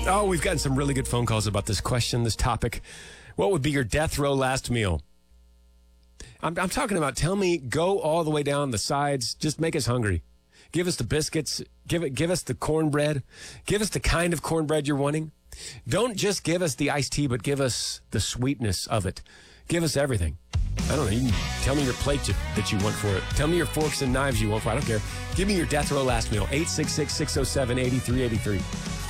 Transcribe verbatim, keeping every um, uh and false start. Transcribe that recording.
Oh, we've gotten some really good phone calls about this question, this topic. What would be your death row last meal? I'm, I'm talking about, tell me, go all the way down the sides. Just make us hungry. Give us the biscuits. Give it. Give us the cornbread. Give us the kind of cornbread you're wanting. Don't just give us the iced tea, but give us the sweetness of it. Give us everything. I don't know. You can tell me your plate you, that you want for it. Tell me your forks and knives you want for it. I don't care. Give me your death row last meal. eight six six, six oh seven, eight three eight three.